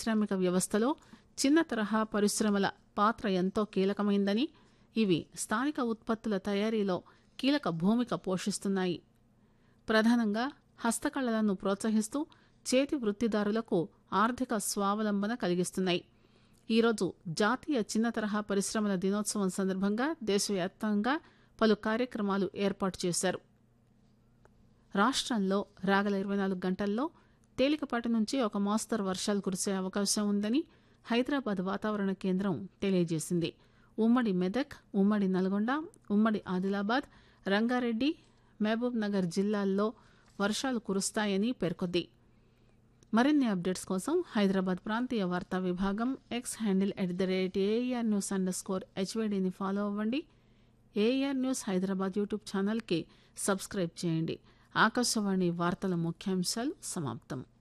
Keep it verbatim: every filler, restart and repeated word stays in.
పారిశ్రామిక వ్యవస్థలో చిన్న తరహా పరిశ్రమల పాత్ర ఎంతో కీలకమైందని, ఇవి స్థానిక ఉత్పత్తుల తయారీలో కీలక భూమిక పోషిస్తున్నాయి. ప్రధానంగా హస్తకళలను ప్రోత్సహిస్తూ చేతి వృత్తిదారులకు ఆర్థిక స్వావలంబన కలిగిస్తున్నాయి. ఈరోజు జాతీయ చిన్న తరహా పరిశ్రమల దినోత్సవం సందర్భంగా దేశవ్యాప్తంగా పలు కార్యక్రమాలు ఏర్పాటు చేశారు. రాష్ట్రంలో రాగల ఇరవై నాలుగు గంటల్లో తేలికపాటి నుంచి ఒక మోస్తరు వర్షాలు కురిసే అవకాశం ఉందని హైదరాబాద్ వాతావరణ కేంద్రం తెలియజేసింది. ఉమ్మడి మెదక్, ఉమ్మడి నల్గొండ, ఉమ్మడి ఆదిలాబాద్, రంగారెడ్డి, మహబూబ్ నగర్ జిల్లాల్లో వర్షాలు కురుస్తాయని పేర్కొంది. మరిన్ని అప్డేట్స్ కోసం హైదరాబాద్ ప్రాంతీయ వార్తా విభాగం X handle at the rate AR news under score హెచ్వైడీని follow అవ్వండి. ఏఆర్ న్యూస్ హైదరాబాద్ యూట్యూబ్ ఛానల్కి సబ్స్క్రైబ్ చేయండి. ఆకాశవాణి వార్తల ముఖ్యాంశాలు సమాప్తం.